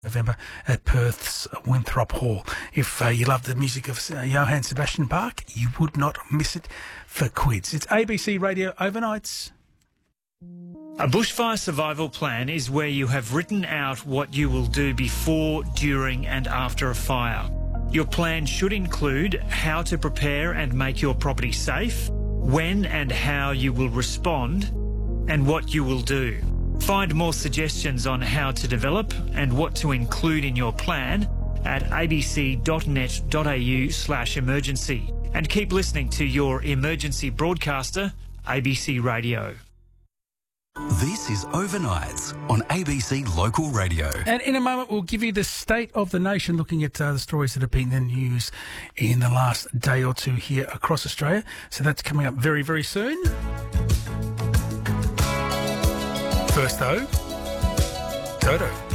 November at Perth's Winthrop Hall. If you love the music of Johann Sebastian Bach, you would not miss it for quids. It's ABC Radio Overnights. A bushfire survival plan is where you have written out what you will do before, during and after a fire. Your plan should include how to prepare and make your property safe, when and how you will respond, and what you will do. Find more suggestions on how to develop and what to include in your plan at abc.net.au/emergency. And keep listening to your emergency broadcaster, ABC Radio. This is Overnights on ABC Local Radio. And in a moment, we'll give you the state of the nation, looking at the stories that have been in the news in the last day or two here across Australia. So that's coming up very, very soon. First, though, Toto.